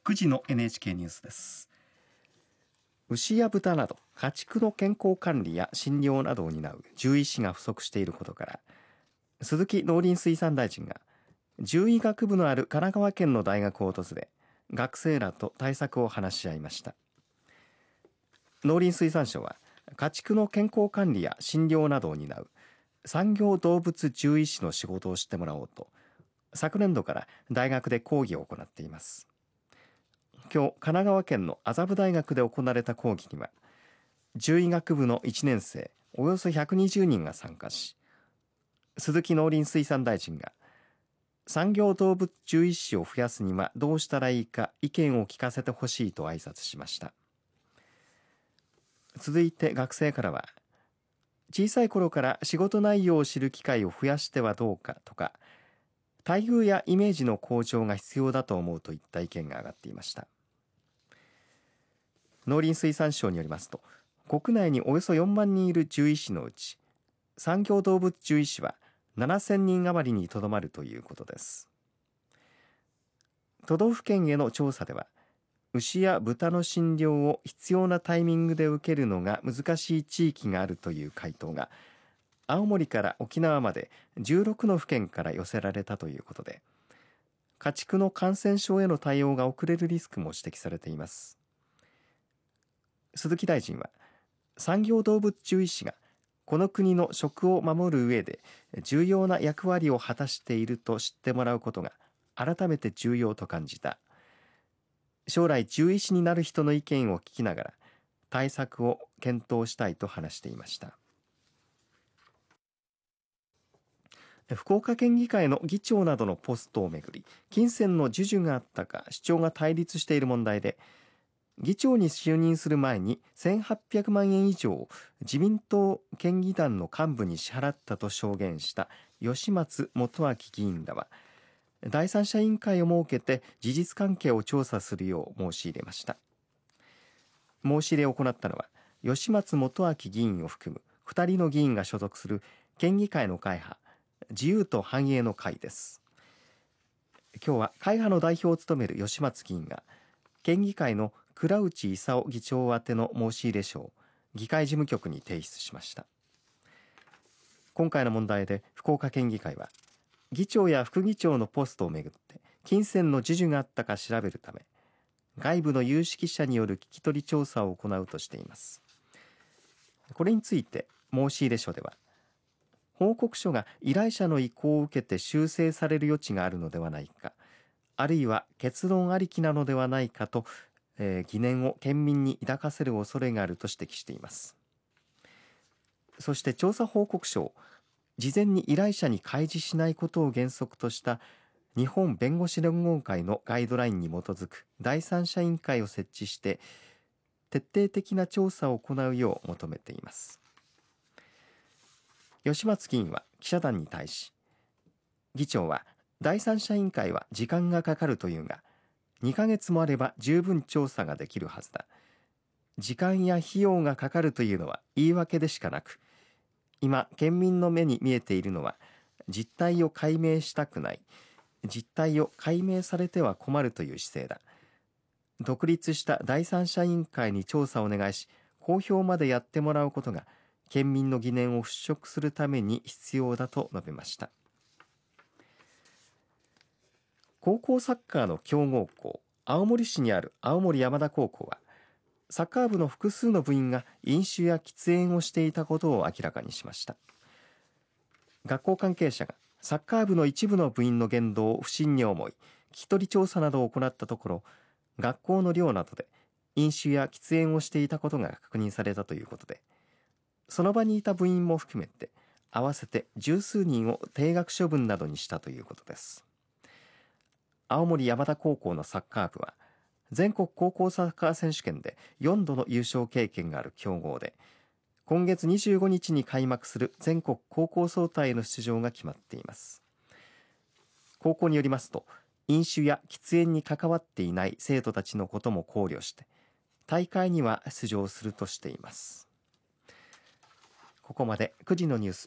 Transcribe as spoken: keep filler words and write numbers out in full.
くじの エヌエイチケー ニュースです。 牛や豚など家畜の健康管理や診療などを担う獣医師が不足していることから、鈴木農林水産大臣が獣医学部のある神奈川県の大学を訪れ、学生らと対策を話し合いました。農林水産省は家畜の健康管理や診療などを担う産業動物獣医師の仕事を知ってもらおうと、昨年度から大学で講義を行っています。今日、神奈川県の麻布大学で行われた講義には、獣医学部のいちねん生およそひゃくにじゅうにんが参加し、鈴木農林水産大臣が産業動物獣医師を増やすにはどうしたらいいか意見を聞かせてほしいと挨拶しました。続いて学生からは、小さい頃から仕事内容を知る機会を増やしてはどうかとか、待遇やイメージの向上が必要だと思うといった意見が上がっていました。農林水産省によりますと、国内におよそよんまんにんいる獣医師のうち、産業動物獣医師はななせんにん余りにとどまるということです。都道府県への調査では、牛や豚の診療を必要なタイミングで受けるのが難しい地域があるという回答が、青森から沖縄までじゅうろくの府県から寄せられたということで、家畜の感染症への対応が遅れるリスクも指摘されています。鈴木大臣は、産業動物獣医師がこの国の食を守る上で重要な役割を果たしていると知ってもらうことが改めて重要と感じた。将来獣医師になる人の意見を聞きながら対策を検討したいと話していました。福岡県議会の議長などのポストをめぐり、金銭の授受があったか主張が対立している問題で、議長に就任する前にせんはっぴゃくまんえん以上を自民党県議団の幹部に支払ったと証言した吉松元明議員らは、第三者委員会を設けて事実関係を調査するよう申し入れました。申し入れを行ったのは、吉松元明議員を含むふたりの議員が所属する県議会の会派、自由と繁栄の会です。今日は会派の代表を務める吉松議員が、県議会の倉内勲議長宛ての申し入れ書を議会事務局に提出しました。今回の問題で福岡県議会は、議長や副議長のポストをめぐって金銭の授受があったか調べるため、外部の有識者による聞き取り調査を行うとしています。これについて申し入れ書では、報告書が依頼者の意向を受けて修正される余地があるのではないか、あるいは結論ありきなのではないかと、えー、疑念を県民に抱かせる恐れがあると指摘しています。そして調査報告書を事前に依頼者に開示しないことを原則とした日本弁護士連合会のガイドラインに基づく第三者委員会を設置して徹底的な調査を行うよう求めています。吉松議員は記者団に対し、議長は第三者委員会は時間がかかるというが、にかげつもあれば十分調査ができるはずだ。時間や費用がかかるというのは言い訳でしかなく、今県民の目に見えているのは実態を解明したくない、実態を解明されては困るという姿勢だ。独立した第三者委員会に調査をお願いし、公表までやってもらうことが県民の疑念を払拭するために必要だと述べました。高校サッカーの強豪校、青森市にある青森山田高校は、サッカー部の複数の部員が飲酒や喫煙をしていたことを明らかにしました。学校関係者がサッカー部の一部の部員の言動を不審に思い、聞き取り調査などを行ったところ、学校の寮などで飲酒や喫煙をしていたことが確認されたということで、その場にいた部員も含めて合わせて十数人を停学処分などにしたということです。青森山田高校のサッカー部は全国高校サッカー選手権でよんどの優勝経験がある強豪で、今月にじゅうごにちに開幕する全国高校総体への出場が決まっています。高校によりますと、飲酒や喫煙に関わっていない生徒たちのことも考慮して大会には出場するとしています。ここまでくじのニュース